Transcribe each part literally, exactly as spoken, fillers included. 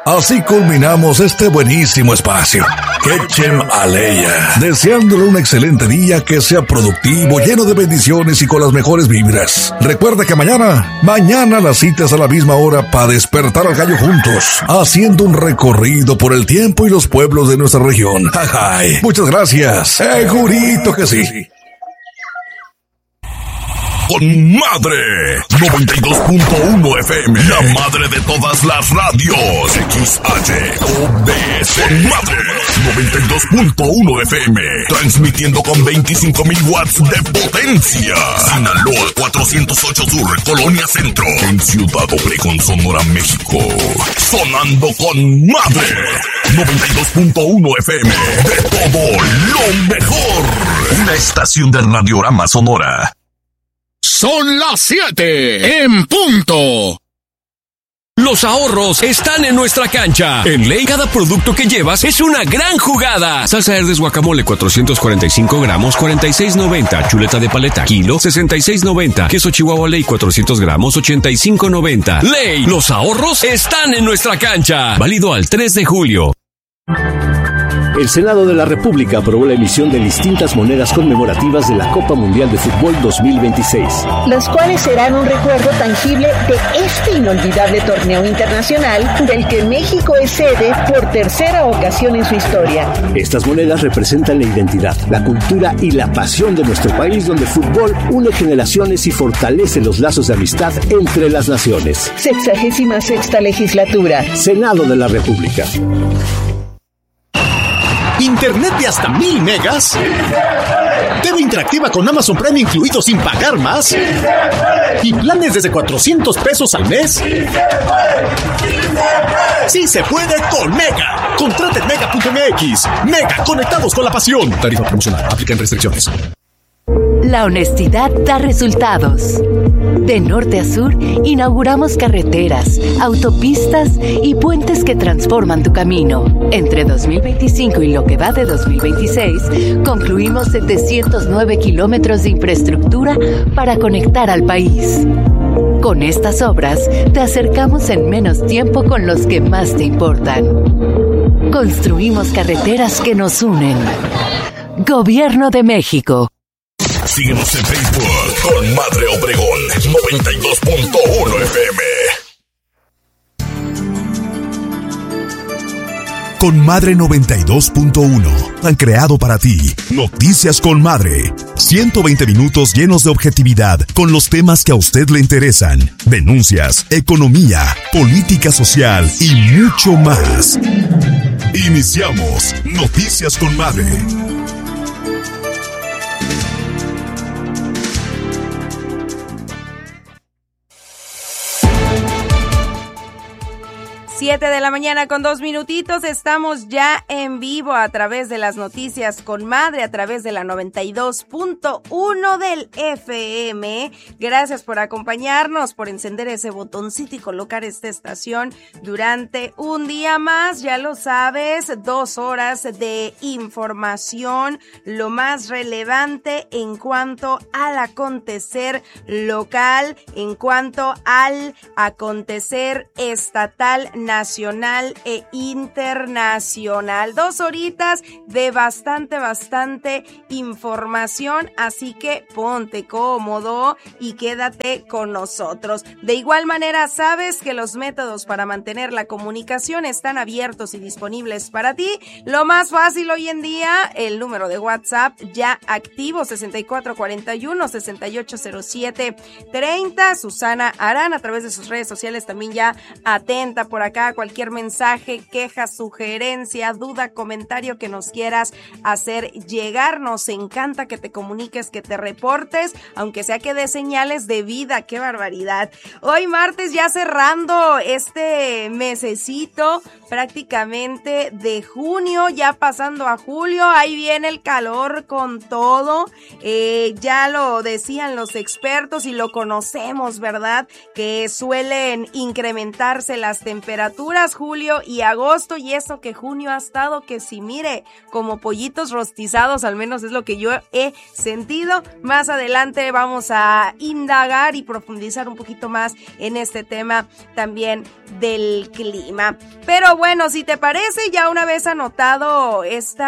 Así culminamos este buenísimo espacio. Ketchem Aleya, deseándole un excelente día, que sea productivo, lleno de bendiciones y con las mejores vibras. Recuerda que mañana, mañana las citas a la misma hora para despertar al gallo juntos, haciendo un recorrido por el tiempo y los pueblos de nuestra región. Ajay. Muchas gracias. Segurito que sí. Con Madre noventa y dos punto uno F M, la madre de todas las radios. X H O B C. Con Madre noventa y dos punto uno F M, transmitiendo con veinticinco mil watts de potencia. Sinaloa cuatrocientos ocho Sur, Colonia Centro, en Ciudad Obregón, Sonora, México. Sonando con Madre noventa y dos punto uno F M, de todo lo mejor. Una estación de Radiorama Sonora. Son las siete en punto. Los ahorros están en nuestra cancha. En Ley, cada producto que llevas es una gran jugada. Salsa Herdes guacamole cuatrocientos cuarenta y cinco gramos, cuarenta y seis noventa. Chuleta de paleta, kilo, sesenta y seis noventa. Queso Chihuahua Ley cuatrocientos gramos, ochenta y cinco noventa. Ley, los ahorros están en nuestra cancha. Válido al tres de julio. El Senado de la República aprobó la emisión de distintas monedas conmemorativas de la Copa Mundial de Fútbol dos mil veintiséis. Las cuales serán un recuerdo tangible de este inolvidable torneo internacional del que México es sede por tercera ocasión en su historia. Estas monedas representan la identidad, la cultura y la pasión de nuestro país, donde el fútbol une generaciones y fortalece los lazos de amistad entre las naciones. Sexagésima sexta legislatura. Senado de la República. ¿Internet de hasta mil megas? ¿T V interactiva con Amazon Prime incluido sin pagar más? ¿Y planes desde cuatrocientos pesos al mes? ¡Sí se puede con Mega! Contrate en mega punto m x. Mega, conectados con la pasión. Tarifa promocional. Aplican restricciones. La honestidad da resultados. De norte a sur, inauguramos carreteras, autopistas y puentes que transforman tu camino. Entre dos mil veinticinco y lo que va de dos mil veintiséis, concluimos setecientos nueve kilómetros de infraestructura para conectar al país. Con estas obras, te acercamos en menos tiempo con los que más te importan. Construimos carreteras que nos unen. Gobierno de México. Síguenos en Facebook con Madre Obregón noventa y dos punto uno F M. Con Madre noventa y dos punto uno han creado para ti Noticias con Madre. ciento veinte minutos llenos de objetividad con los temas que a usted le interesan. Denuncias, economía, política social y mucho más. Iniciamos Noticias con Madre. Siete de la mañana con dos minutitos, estamos ya en vivo a través de las Noticias con Madre, a través de la noventa y dos punto uno del F M. Gracias por acompañarnos, por encender ese botoncito y colocar esta estación durante un día más. Ya lo sabes, dos horas de información, lo más relevante en cuanto al acontecer local, en cuanto al acontecer estatal, nacional e internacional. Dos horitas de bastante, bastante información, así que ponte cómodo y quédate con nosotros. De igual manera, sabes que los métodos para mantener la comunicación están abiertos y disponibles para ti. Lo más fácil hoy en día, el número de WhatsApp ya activo, sesenta y cuatro cuarenta y uno, sesenta y ocho cero siete treinta. Susana Arán, a través de sus redes sociales, también ya atenta por acá. Cualquier mensaje, queja, sugerencia, duda, comentario que nos quieras hacer llegar. Nos encanta que te comuniques, que te reportes, aunque sea que dé señales de vida. ¡Qué barbaridad! Hoy martes, ya cerrando este mesecito prácticamente de junio, ya pasando a julio. Ahí viene el calor con todo. Eh, ya lo decían los expertos y lo conocemos, ¿verdad? Que suelen incrementarse las temperaturas temperaturas, julio y agosto, y eso que junio ha estado que si mire, como pollitos rostizados, al menos es lo que yo he sentido. Más adelante vamos a indagar y profundizar un poquito más en este tema también del clima. Pero bueno, si te parece, ya una vez anotado este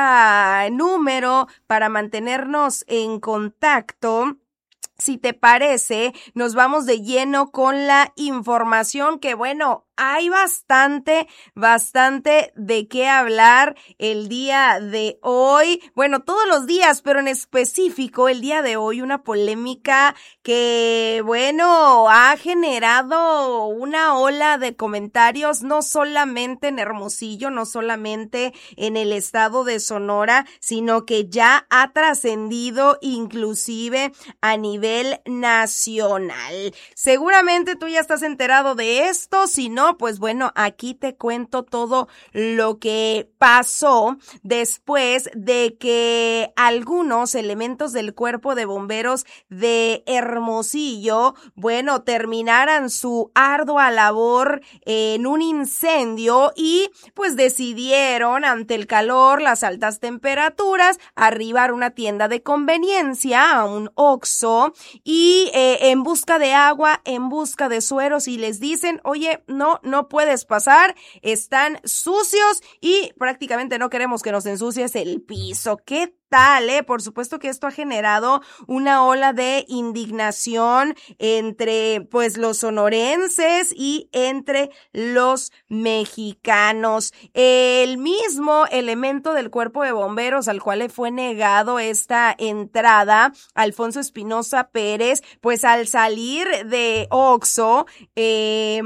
número para mantenernos en contacto, si te parece, nos vamos de lleno con la información que, bueno, hay bastante, bastante de qué hablar el día de hoy. Bueno, todos los días, pero en específico el día de hoy, una polémica que, bueno, ha generado una ola de comentarios, no solamente en Hermosillo, no solamente en el estado de Sonora, sino que ya ha trascendido inclusive a nivel nacional. Seguramente tú ya estás enterado de esto, si no, pues bueno, aquí te cuento todo lo que pasó después de que algunos elementos del Cuerpo de Bomberos de Hermosillo, bueno, terminaran su ardua labor en un incendio y pues decidieron, ante el calor, las altas temperaturas, arribar una tienda de conveniencia, a un Oxxo, y eh, en busca de agua, en busca de sueros, y les dicen, oye, no, no puedes pasar, están sucios y prácticamente no queremos que nos ensucies el piso. ¿Qué tal, eh? Por supuesto que esto ha generado una ola de indignación entre, pues, los sonorenses y entre los mexicanos. El mismo elemento del Cuerpo de Bomberos al cual le fue negado esta entrada, Alfonso Espinosa Pérez, pues al salir de Oxxo, eh...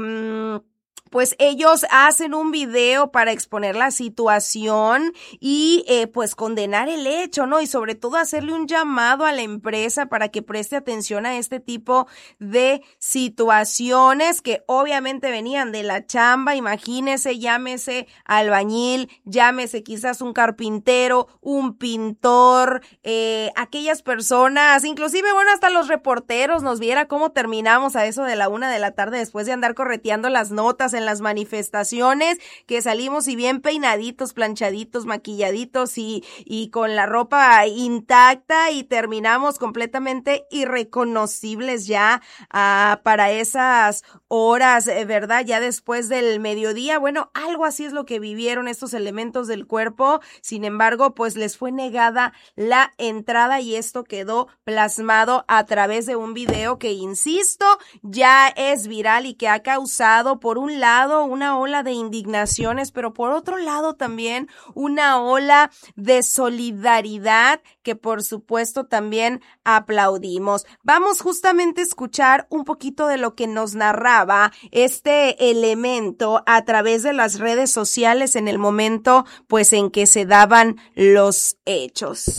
pues ellos hacen un video para exponer la situación y eh, pues condenar el hecho, ¿no? Y sobre todo hacerle un llamado a la empresa para que preste atención a este tipo de situaciones que obviamente venían de la chamba. Imagínese, llámese albañil, llámese quizás un carpintero, un pintor, eh, aquellas personas, inclusive, bueno, hasta los reporteros, nos viera cómo terminamos a eso de la una de la tarde después de andar correteando las notas en las manifestaciones, que salimos y bien peinaditos, planchaditos, maquilladitos y, y con la ropa intacta, y terminamos completamente irreconocibles ya uh, para esas horas, ¿verdad? Ya después del mediodía. Bueno, algo así es lo que vivieron estos elementos del cuerpo. Sin embargo, pues les fue negada la entrada y esto quedó plasmado a través de un video que, insisto, ya es viral y que ha causado, por un lado, una ola de indignaciones, pero por otro lado también una ola de solidaridad que por supuesto también aplaudimos. Vamos justamente a escuchar un poquito de lo que nos narraba este elemento a través de las redes sociales en el momento pues en que se daban los hechos.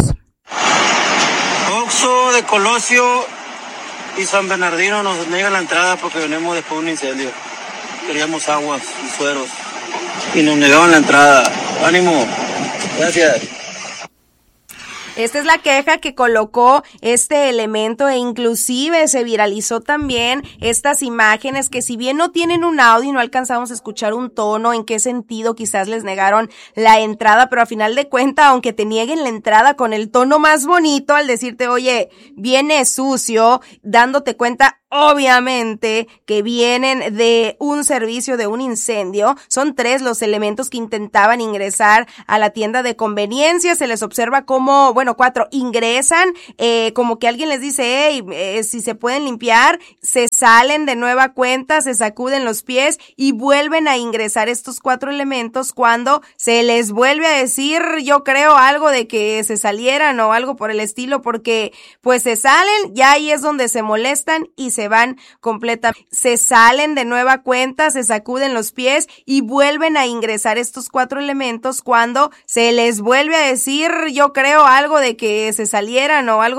Oxxo de Colosio y San Bernardino nos niegan la entrada porque venimos después de un incendio. Queríamos aguas y sueros y nos negaban la entrada. ¡Ánimo! Gracias. Esta es la queja que colocó este elemento e inclusive se viralizó también estas imágenes que, si bien no tienen un audio y no alcanzamos a escuchar un tono, en qué sentido quizás les negaron la entrada, pero a final de cuentas, aunque te nieguen la entrada con el tono más bonito al decirte, oye, viene sucio, dándote cuenta obviamente que vienen de un servicio de un incendio. Son tres los elementos que intentaban ingresar a la tienda de conveniencia. Se les observa como, bueno, cuatro ingresan, eh, como que alguien les dice, hey, eh, si se pueden limpiar, se salen de nueva cuenta, se sacuden los pies y vuelven a ingresar estos cuatro elementos cuando se les vuelve a decir, yo creo, algo de que se salieran o algo por el estilo, porque pues se salen, ya ahí es donde se molestan y se se van completamente, se salen de nueva cuenta, se sacuden los pies y vuelven a ingresar estos cuatro elementos cuando se les vuelve a decir, yo creo, algo de que se salieran o algo